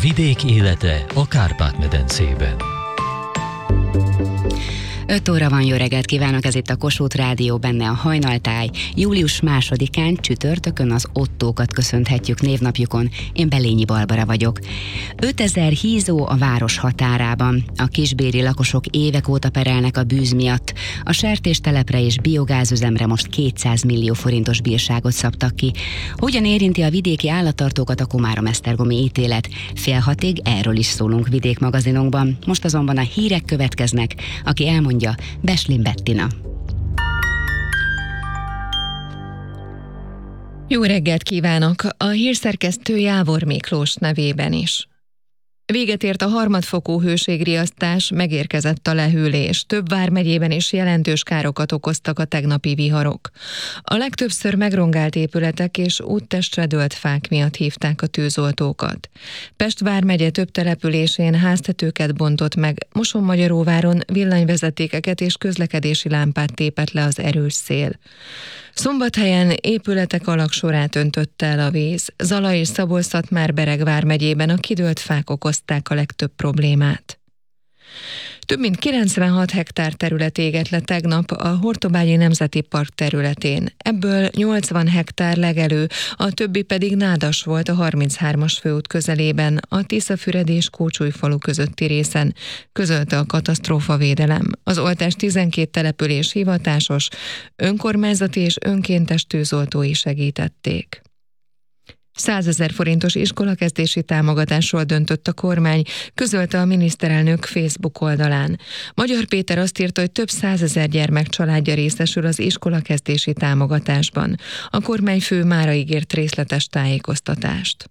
Vidék élete a Kárpát-medencében. 5 óra van, jó reggelt kívánok, ez itt a Kossuth Rádió, benne a Hajnaltáj. Július 2-án csütörtökön az Ottókat köszönhetjük névnapjukon. Én Belényi Barbara vagyok. 5000 hízó a város határában. A kisbéri lakosok évek óta perelnek a bűz miatt. A sertéstelepre és biogázüzemre most 200 millió forintos bírságot szabtak ki. Hogyan érinti a vidéki állattartókat a komárom-esztergomi ítélet? 5:30 erről is szólunk vidékmagazinunkban. Most azonban a hírek következnek, aki elmondja, Beslin Bettina. Jó reggelt kívánok! A hírszerkesztő Jávor Miklós nevében is. Véget ért a harmadfokú hőségriasztás, megérkezett a lehűlés. Több vármegyében is jelentős károkat okoztak a tegnapi viharok. A legtöbbször megrongált épületek és úttestre dőlt fák miatt hívták a tűzoltókat. Pest vármegye több településén háztetőket bontott meg, Mosonmagyaróváron villanyvezetékeket és közlekedési lámpát tépett le az erős szél. Szombathelyen épületek alagsorát öntötte el a víz. Zala és Szabolcs-Szatmár-Bereg vármegyében a kidőlt fák okozták a legtöbb problémát. Több mint 96 hektár terület égett le tegnap a Hortobágyi Nemzeti Park területén. Ebből 80 hektár legelő, a többi pedig nádas volt a 33-as főút közelében, a Tiszafüred és Kócsújfalu közötti részen, közölte a katasztrófavédelem. Az oltást 12 település hivatásos, önkormányzati és önkéntes tűzoltói segítették. 100 000 forintos iskolakezdési támogatásról döntött a kormány, közölte a miniszterelnök Facebook oldalán. Magyar Péter azt írta, hogy több 100 000 gyermek családja részesül az iskolakezdési támogatásban. A kormányfő mára ígért részletes tájékoztatást.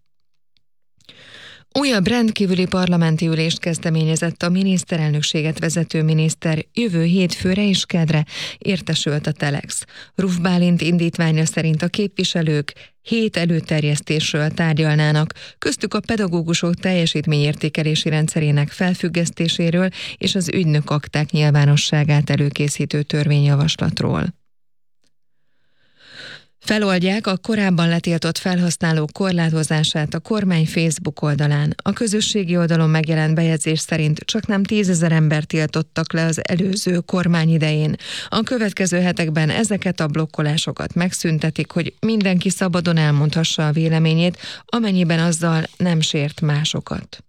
Újabb rendkívüli parlamenti ülést kezdeményezett a miniszterelnökséget vezető miniszter, jövő hétfőre és kedre értesült a Telex. Ruf Bálint indítványa szerint a képviselők 7 előterjesztésről tárgyalnának, köztük a pedagógusok teljesítményértékelési rendszerének felfüggesztéséről és az ügynök akták nyilvánosságát előkészítő törvényjavaslatról. Feloldják a korábban letiltott felhasználók korlátozását a kormány Facebook oldalán. A közösségi oldalon megjelent bejegyzés szerint csaknem 10 000 embert tiltottak le az előző kormány idején. A következő hetekben ezeket a blokkolásokat megszüntetik, hogy mindenki szabadon elmondhassa a véleményét, amennyiben azzal nem sért másokat.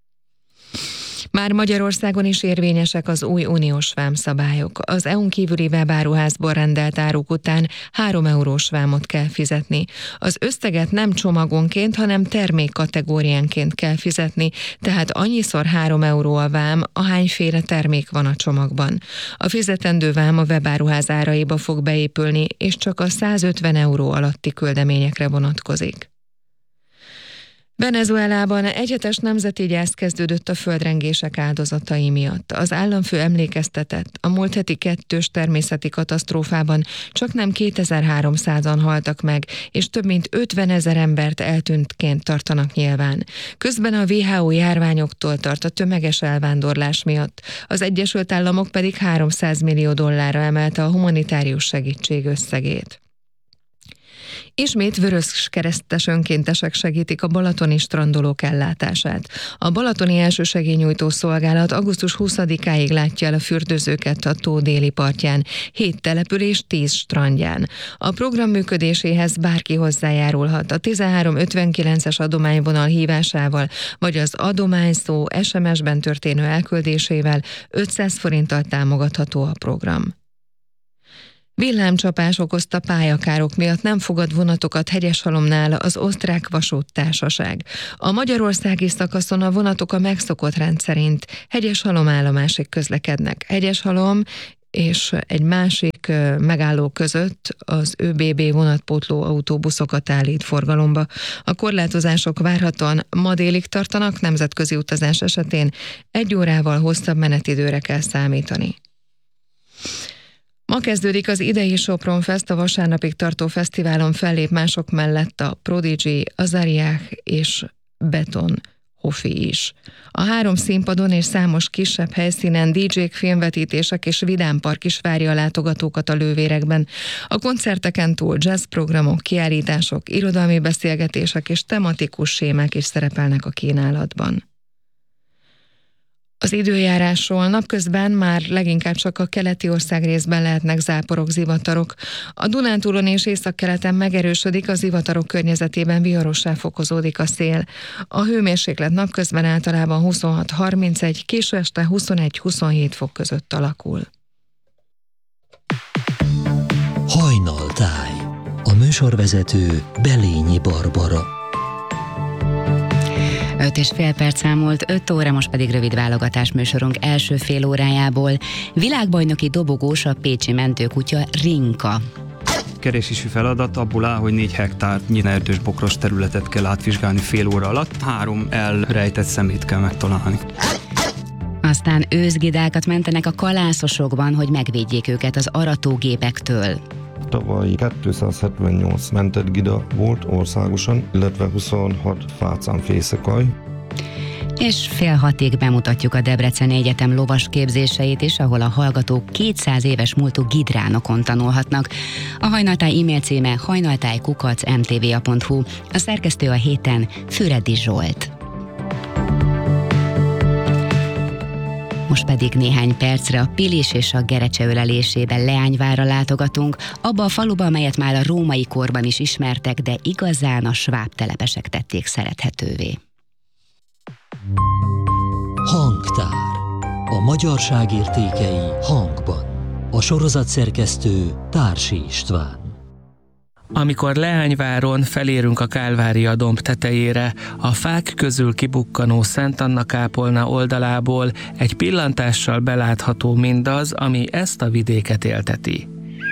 Már Magyarországon is érvényesek az új uniós vámszabályok. Az EU-n kívüli webáruházból rendelt áruk után 3 eurós vámot kell fizetni. Az összeget nem csomagonként, hanem termékkategóriánként kell fizetni, tehát annyiszor 3 euró a vám, ahányféle termék van a csomagban. A fizetendő vám a webáruház áraiba fog beépülni, és csak a 150 euró alatti küldeményekre vonatkozik. Venezuelában egyhetes nemzeti gyász kezdődött a földrengések áldozatai miatt. Az államfő emlékeztetett, a múlt heti 2. természeti katasztrófában csaknem 2300-an haltak meg, és több mint 50 000 embert eltűntként tartanak nyilván. Közben a WHO járványoktól tart a tömeges elvándorlás miatt. Az Egyesült Államok pedig $300 millió emelte a humanitárius segítség összegét. Ismét vöröskeresztes önkéntesek segítik a balatoni strandolók ellátását. A balatoni elsősegélynyújtó szolgálat augusztus 20-áig látja el a fürdőzőket a tó déli partján, 7 település 10 strandján. A program működéséhez bárki hozzájárulhat a 1359-es adományvonal hívásával, vagy az adományszó SMS-ben történő elküldésével. 500 forinttal támogatható a program. Villámcsapás okozta pályakárok miatt nem fogad vonatokat Hegyeshalomnál az Osztrák Vasúttársaság. A magyarországi szakaszon a vonatok a megszokott rend szerint Hegyeshalom állomásig közlekednek. Hegyeshalom és egy másik megálló között az ÖBB vonatpótló autóbuszokat állít forgalomba. A korlátozások várhatóan ma délig tartanak, nemzetközi utazás esetén 1 órával hosszabb menetidőre kell számítani. Ma kezdődik az idei Sopron Fest, a vasárnapig tartó fesztiválon fellép mások mellett a Prodigy, Azariah és Beton Ofi is. A 3 színpadon és számos kisebb helyszínen DJ-k, filmvetítések és vidámpark is várja a látogatókat a Lővérekben. A koncerteken túl jazzprogramok, kiállítások, irodalmi beszélgetések és tematikus sémák is szerepelnek a kínálatban. Az időjárásról: napközben már leginkább csak a keleti országrészben lehetnek záporok, zivatarok. A Dunántúlon és északkeleten megerősödik, a zivatarok környezetében viharossá fokozódik a szél. A hőmérséklet napközben általában 26-31, késő este 21-27 fok között alakul. Hajnaltáj. A műsorvezető Belényi Barbara. 5,5 perc elmúlt, 5 óra, most pedig rövid válogatás műsorunk első fél órájából. Világbajnoki dobogós a pécsi mentőkutya Rinka. Keresési feladat abból áll, hogy 4 hektárnyi erdős bokros területet kell átvizsgálni fél óra alatt. 3 elrejtett szemét kell megtalálni. Aztán őszgidákat mentenek a kalászosokban, hogy megvédjék őket az aratógépektől. Tavaly 278 mentett gida volt országosan, illetve 26 fácánfészekaj. És 5:30 bemutatjuk a Debreceni Egyetem lovas képzéseit is, ahol a hallgatók 200 éves múltú gidránokon tanulhatnak. A Hajnaltáj e-mail címe hajnaltáj@mtva.hu. A szerkesztő a héten Füredi Zsolt. Most pedig néhány percre a Pilis és a Gerecse ölelésében Leányvárra látogatunk, abba a faluba, amelyet már a római korban is ismertek, de igazán a sváb telepesek tették szerethetővé. Hangtár. A magyarság értékei hangban. A sorozatszerkesztő Társi István. Amikor Leányváron felérünk a Kálvária domb tetejére, a fák közül kibukkanó Szent Anna kápolna oldalából egy pillantással belátható mindaz, ami ezt a vidéket élteti.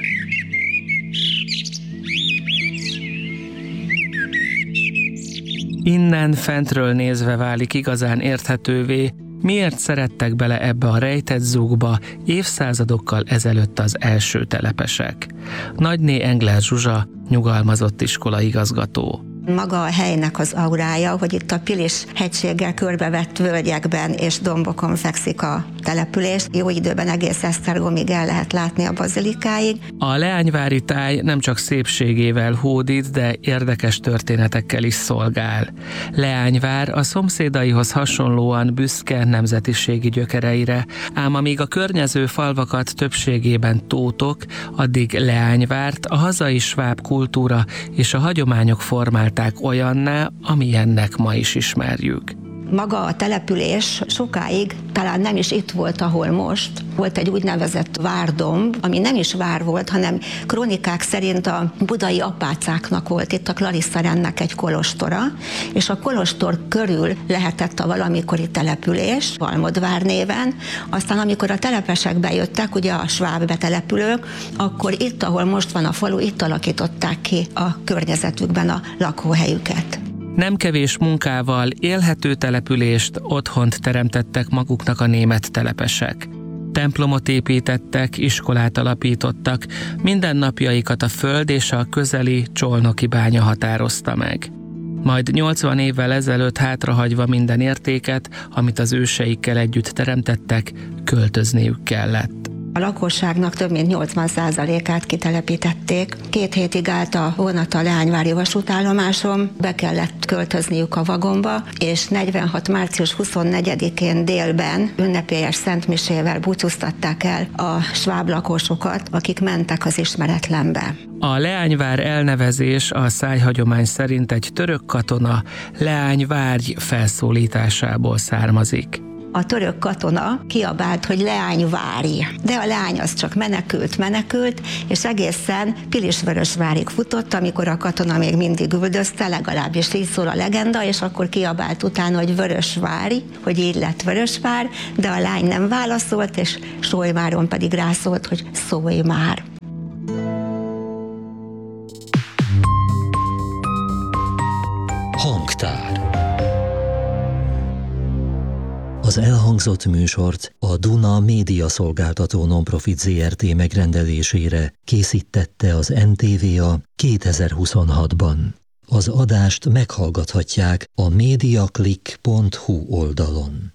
Innen fentről nézve válik igazán érthetővé, miért szerettek bele ebbe a rejtett zugba évszázadokkal ezelőtt az első telepesek. Nagyné Engler Zsuzsa, nyugalmazott iskolaigazgató. Maga a helynek az aurája, hogy itt a Pilis hegységgel körbevett völgyekben és dombokon fekszik a település. Jó időben egész Esztergomig el lehet látni a bazilikáig. A leányvári táj nem csak szépségével hódít, de érdekes történetekkel is szolgál. Leányvár a szomszédaihoz hasonlóan büszke nemzetiségi gyökereire, ám amíg a környező falvakat többségében tótok, addig Leányvárt a hazai sváb kultúra és a hagyományok formálták olyanná, amilyennek ma is ismerjük. Maga a település sokáig talán nem is itt volt, ahol most. Volt egy úgynevezett várdomb, ami nem is vár volt, hanem krónikák szerint a budai apácáknak volt itt a Clarissa-rennek egy kolostora, és a kolostor körül lehetett a valamikori település, Valmodvár néven. Aztán amikor a telepesek bejöttek, ugye a sváb betelepülők, akkor itt, ahol most van a falu, itt alakították ki a környezetükben a lakóhelyüket. Nem kevés munkával élhető települést, otthont teremtettek maguknak a német telepesek. Templomot építettek, iskolát alapítottak, mindennapjaikat a föld és a közeli Csolnoki bánya határozta meg. Majd 80 évvel ezelőtt hátrahagyva minden értéket, amit az őseikkel együtt teremtettek, költözniük kellett. A lakosságnak több mint 80%-át kitelepítették. 2 hétig állt a vonat a leányvári vasútállomáson, be kellett költözniük a vagomba, és 46. március 24-én délben ünnepélyes szentmisével búcsúztatták el a sváb lakosokat, akik mentek az ismeretlenbe. A Leányvár elnevezés a szájhagyomány szerint egy török katona Leányvárj felszólításából származik. A török katona kiabált, hogy leány várj, de a leány az csak menekült, és egészen Pilisvörösvárig futott, amikor a katona még mindig üldözte, legalábbis így szól a legenda, és akkor kiabált utána, hogy Vörösvárj, hogy így lett Vörösvár, de a lány nem válaszolt, és Solymáron pedig rászólt, hogy szólj már. Hangtár. Az elhangzott műsort a Duna Média Szolgáltató Nonprofit Zrt. Megrendelésére készítette az NTVA 2026-ban. Az adást meghallgathatják a mediaclick.hu oldalon.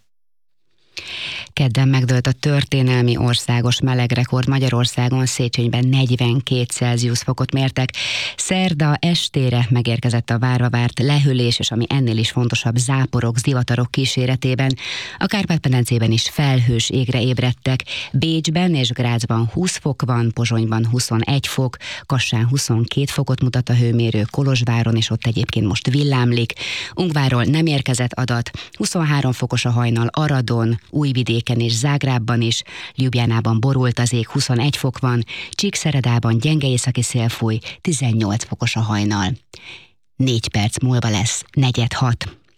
Kedden megdőlt a történelmi országos melegrekord Magyarországon, Széchenyben 42 Celsius fokot mértek. Szerda estére megérkezett a várva várt lehűlés, és ami ennél is fontosabb, záporok, zivatarok kíséretében. A Kárpát-medencében is felhős égre ébredtek. Bécsben és Grazban 20 fok van, Pozsonyban 21 fok, Kassán 22 fokot mutat a hőmérő, Kolozsváron, és ott egyébként most villámlik. Ungvárról nem érkezett adat, 23 fokos a hajnal Aradon, Újvidéken és Zágrábban is, Ljubljánában borult az ég, 21 fok van, Csíkszeredában gyenge északi szél fúj, 18 fokos a hajnal. 4 perc múlva lesz 4:06.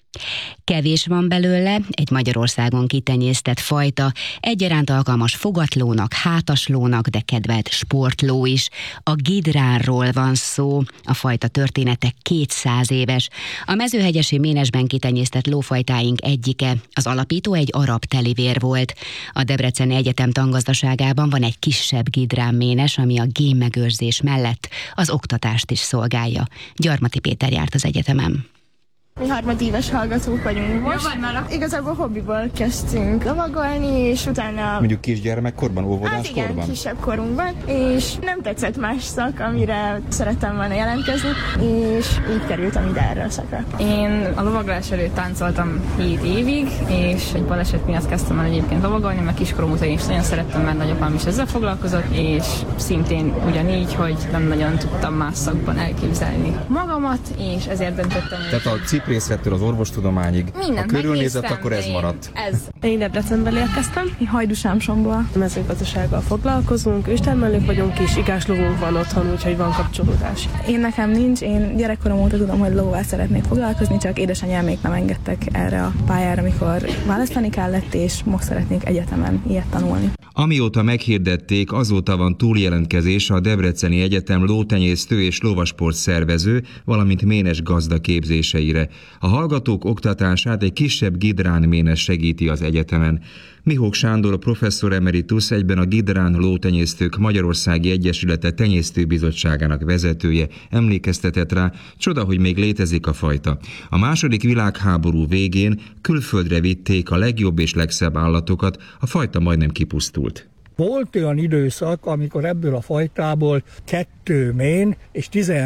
Kevés van belőle, egy Magyarországon kitenyésztett fajta, egyaránt alkalmas fogatlónak, hátaslónak, de kedvelt sportló is. A gidránról van szó, a fajta története 200 éves. A mezőhegyesi Ménesben kitenyésztett lófajtáink egyike, az alapító egy arab telivér volt. A Debreceni Egyetem tangazdaságában van egy kisebb gidrán ménes, ami a génmegőrzés mellett az oktatást is szolgálja. Gyarmati Péter járt az egyetemen. Mi harmadéves hallgatók vagyunk most. Igazából hobbiból kezdtünk lovagolni, és utána... Mondjuk kisgyermekkorban, óvodáskorban? Hát igen, kisebb korunkban, és nem tetszett más szak, amire szerettem volna jelentkezni, és így kerültem ide erre a szakra. Én a lovaglás előtt táncoltam 7 évig, és egy baleset miatt kezdtem el egyébként lovagolni, mert kiskorom után is nagyon szerettem, mert nagyapám is ezzel foglalkozott, és szintén ugyanígy, hogy nem nagyon tudtam más szakban elképzelni magamat, és ezért döntöttem. Tehát a ciprészvettől az orvostudományig, mindent a körülnézet, akkor ez maradt. Én Debrecenből érkeztem, Hajdúsámsomból. Mezőgazdasággal foglalkozunk, őstermelők vagyunk, és igáslóvunk van otthon, úgyhogy van kapcsolódás. Én nekem nincs, én gyerekkorom óta tudom, hogy lóval szeretnék foglalkozni, csak édesanyámék nem engedtek erre a pályára, amikor választani kellett, és most szeretnék egyetemen ilyet tanulni. Amióta meghirdették, azóta van túljelentkezés a Debreceni Egyetem lótenyésztő és lovasport szervező, valamint ménes gazda képzéseire. A hallgatók oktatását egy kisebb gidrán ménes segíti az egyetemen. Mihók Sándor, a professzor emeritus, egyben a Gidrán Lótenyésztők Magyarországi Egyesülete Tenyésztőbizottságának vezetője emlékeztetett rá, csoda, hogy még létezik a fajta. A második világháború végén külföldre vitték a legjobb és legszebb állatokat, a fajta majdnem kipusztult. Volt olyan időszak, amikor ebből a fajtából 2 mén és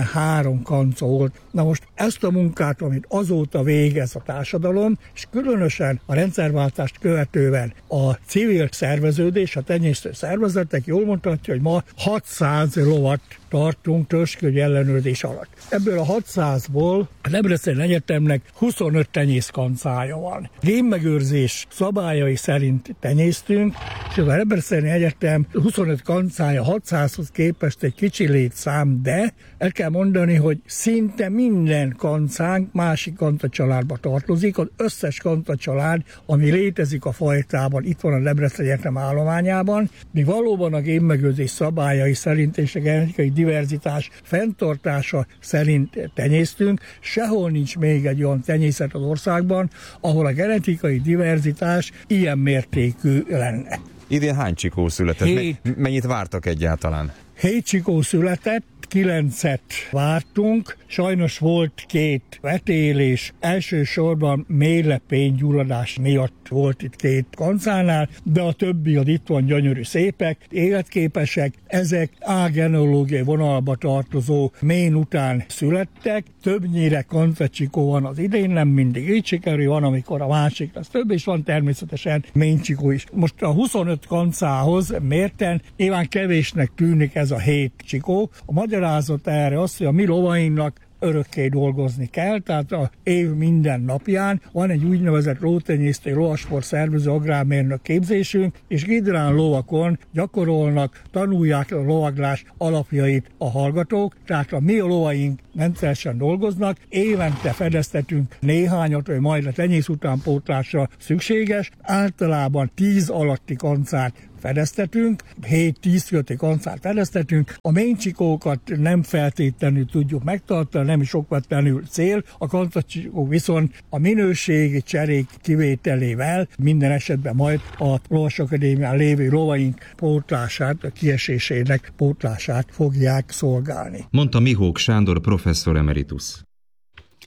13 kanca volt. Na most ezt a munkát, amit azóta végez a társadalom, és különösen a rendszerváltást követően a civil szerveződés, a tenyésztő szervezetek jól mondhatja, hogy ma 600 lovat tartunk törzskörgyi ellenőrzés alatt. Ebből a 600-ból a Debreceni Egyetemnek 25 tenyészkancája van. Génmegőrzés szabályai szerint tenyésztünk, és a Debreceni Egyetem 25 kancája 600-hoz képest egy kicsi létszám, de el kell mondani, hogy szinte minden kancánk másik kancacsaládba tartozik. Az összes kancacsalád, ami létezik a fajtában, itt van a Debreceni Egyetem állományában. Mi valóban a génmegőrzés szabályai szerint és a genetikai diverzitás fenntartása szerint tenyésztünk. Sehol nincs még egy olyan tenyészet az országban, ahol a genetikai diverzitás ilyen mértékű lenne. Idén hány csikó született? Mennyit vártak egyáltalán? 7 csikó született, 9-et vártunk, sajnos volt 2 vetélés, elsősorban mélylepénygyulladás miatt volt itt 2 kancánál, de a többi az itt van, gyönyörű szépek, életképesek, ezek A-genológiai vonalba tartozó mén után születtek, többnyire kancacsikó van az idén, nem mindig így sikerül, van amikor a másik lesz több, és van természetesen méncsikó is. Most a 25 kancához mérten nyilván kevésnek tűnik ez a 7 csikó. A magyarázat erre az, hogy a mi lovainknak örökké dolgozni kell, tehát az év minden napján van egy úgynevezett lótenyésztő, lovasport szervező agrármérnök képzésünk, és gidrán lovakon gyakorolnak, tanulják a lovaglás alapjait a hallgatók, tehát a mi lovaink rendszeresen dolgoznak, évente fedeztetünk néhányat, hogy majd a tenyész utánpótlásra szükséges, általában 10 alatti kancát fedeztetünk, 7-10 közötti kancát fedeztetünk. A méncsikókat nem feltétlenül tudjuk megtartani, nem is okvetlenül cél. A kancacsikók viszont a minőségi cserék kivételével minden esetben majd a Lovasakadémián lévő lovaink pótlását, a kiesésének pótlását fogják szolgálni. Mondta Mihók Sándor, professzor emeritus.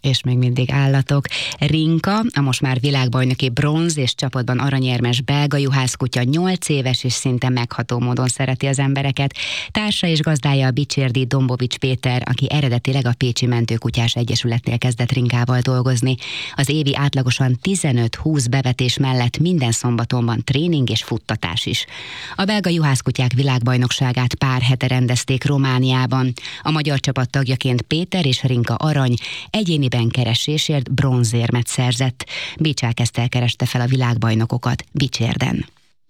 és még mindig állatok. Rinka, a most már világbajnoki bronz és csapatban aranyérmes belga juhászkutya 8 éves és szinte megható módon szereti az embereket. Társa és gazdája a bicsérdi Dombovics Péter, aki eredetileg a Pécsi Mentőkutyás Egyesületnél kezdett Rinkával dolgozni. Az évi átlagosan 15-20 bevetés mellett minden szombaton van tréning és futtatás is. A belga juhászkutyák világbajnokságát pár hete rendezték Romániában. A magyar csapat tagjaként Péter és Rinka arany, egyéniben keresésért bronzérmet szerzett. Bicsák Eszter kereste fel a világbajnokokat Bicsérden.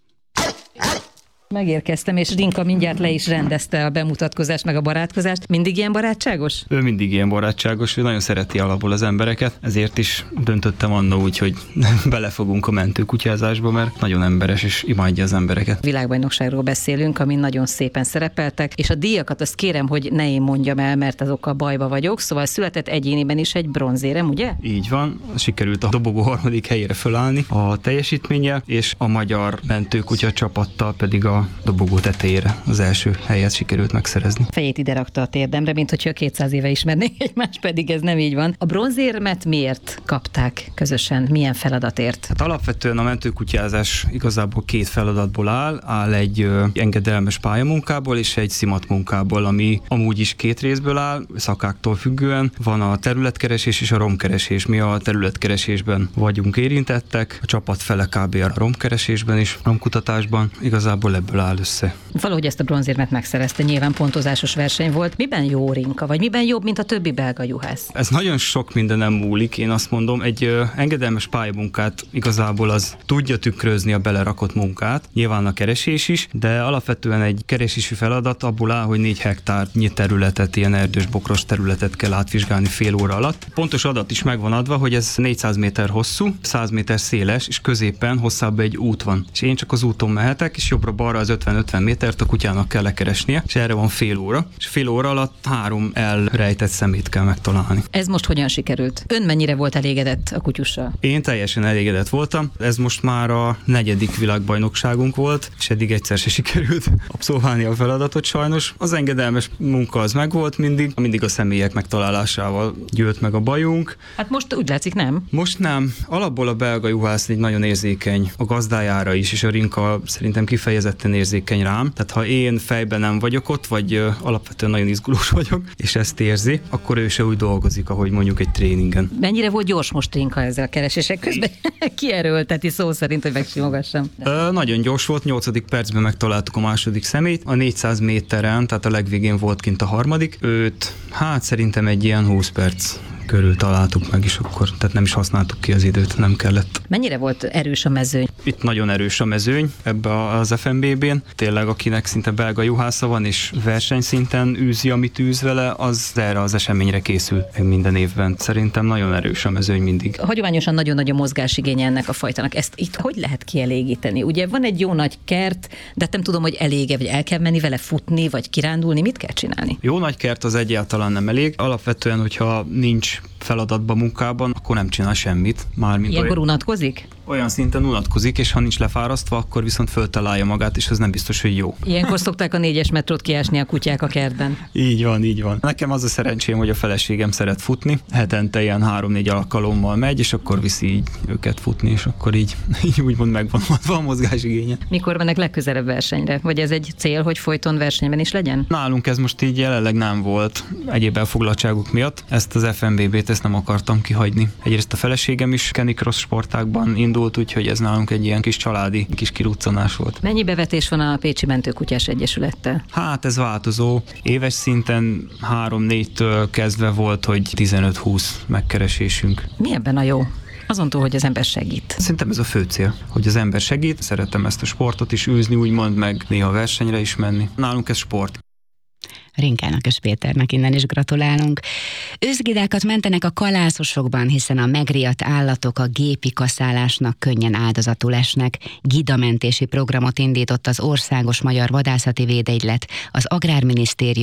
Megérkeztem, és Rinka mindjárt le is rendezte a bemutatkozást, meg a barátkozást. Mindig ilyen barátságos? Ő mindig ilyen barátságos, ő nagyon szereti alapból az embereket, ezért is döntöttem annó úgy, hogy belefogunk a mentőkutyázásba, mert nagyon emberes és imádja az embereket. Világbajnokságról beszélünk, amin nagyon szépen szerepeltek, és a díjakat azt kérem, hogy ne én mondjam el, mert azokkal bajba vagyok, szóval született egyéniben is egy bronzérem, ugye? Így van, sikerült a dobogó 3. helyére fölállni a teljesítménye, és a magyar mentőkutya csapattal pedig a dobogó tetejére az első helyet sikerült megszerezni. Fejét ide rakta a térdemre, mint hogyha 200 éve ismernék egymást, pedig ez nem így van. A bronzérmet miért kapták közösen? Milyen feladatért? Hát alapvetően a mentőkutyázás igazából 2 feladatból áll egy engedelmes pályamunkából és egy szimatmunkából, ami amúgy is 2 részből áll, szakáktól függően. Van a területkeresés és a romkeresés. Mi a területkeresésben vagyunk érintettek, a csapat fele kb. A romkeresésben és romkutatásban. Igazából ebből áll össze. Valahogy ezt a bronzérmet megszerezte, nyilván pontozásos verseny volt. Miben jó Rinka, vagy miben jobb, mint a többi belga juhász? Ez nagyon sok mindenem múlik, én azt mondom, egy engedelmes pályamunkát igazából az tudja tükrözni a belerakott munkát, nyilván a keresés is, de alapvetően egy keresési feladat abból áll, hogy 4 hektárnyi területet, ilyen erdős bokros területet kell átvizsgálni fél óra alatt. Pontos adat is megvan adva, hogy ez 400 méter hosszú, 100 méter széles, és középen hosszább egy út van. És én csak az úton mehetek, és jobbra-balra az 50-50 métert a kutyának kell lekeresnie, és erre van fél óra, és fél óra alatt 3 elrejtett szemét kell megtalálni. Ez most hogyan sikerült? Ön mennyire volt elégedett a kutyussal? Én teljesen elégedett voltam. Ez most már a 4. világbajnokságunk volt, és eddig egyszer se sikerült abszolválni a feladatot sajnos. Az engedelmes munka az megvolt mindig a személyek megtalálásával gyűlt meg a bajunk. Hát most úgy látszik, nem? Most nem. Alapból a belga juhász egy nagyon érzékeny a gazdájára is, és a Rinka szerintem kifejezetten érzékeny rám. Tehát ha én fejben nem vagyok ott, vagy alapvetően nagyon izgulós vagyok, és ezt érzi, akkor ő se úgy dolgozik, ahogy mondjuk egy tréningen. Mennyire volt gyors most Rinka ezzel a keresések közben? Kierőlteti szó szerint, hogy megsimogassam. Nagyon gyors volt, 8. percben megtaláltuk a második szemét. A 400 méteren, tehát a legvégén volt kint a 3. Őt, szerintem egy ilyen 20 perc körül találtuk meg, és akkor tehát nem is használtuk ki az időt, nem kellett. Mennyire volt erős a mezőny? Itt nagyon erős a mezőny ebbe az FNBB-n. Tényleg, akinek szinte belga juhásza van, és versenyszinten űzi, amit űz vele, az erre az eseményre készül minden évben. Szerintem nagyon erős a mezőny mindig. Hagyományosan nagyon nagy a mozgásigénye ennek a fajtának. Ezt itt hogy lehet kielégíteni? Ugye van egy jó nagy kert, de nem tudom, hogy elége, vagy el kell menni vele futni, vagy kirándulni, mit kell csinálni? Jó nagy kert az egyáltalán nem elég. Alapvetően, hogyha nincs feladatban, munkában, akkor nem csinál semmit. Ilyenkor unatkozik? Olyan szinten unatkozik, és ha nincs lefárasztva, akkor viszont föltalálja magát, és ez nem biztos, hogy jó. Ilyenkor szokták a 4-es metrót kiásni a kutyák a kertben. Így van. Nekem az a szerencsém, hogy a feleségem szeret futni. Hetente ilyen 3-4 alkalommal megy, és akkor viszi így őket futni, és akkor így úgymond megvan a mozgásigénye. Mikor mennek legközelebb versenyre? Vagy ez egy cél, hogy folyton versenyben is legyen? Nálunk ez most így jelenleg nem volt egyéb elfoglaltságuk miatt. Ezt az FNBB-t ezt nem akartam kihagyni. Egyrészt a feleségem is canicross sportákban indult, úgyhogy ez nálunk egy ilyen kis családi, kis kiruccanás volt. Mennyi bevetés van a Pécsi Mentőkutyás Egyesülettel? Hát ez változó. Éves szinten 3-4-től kezdve volt, hogy 15-20 megkeresésünk. Mi ebben a jó? Azon túl, hogy az ember segít. Szerintem ez a fő cél, hogy az ember segít. Szeretem ezt a sportot is űzni, úgymond, meg néha versenyre is menni. Nálunk ez sport. Rinkának és Péternek innen is gratulálunk. Őszgidákat mentenek a kalászosokban, hiszen a megriadt állatok a gépi kaszálásnak könnyen áldozatul esnek. Gidamentési programot indított az Országos Magyar Vadászati Védegylet, az Agrárminisztérium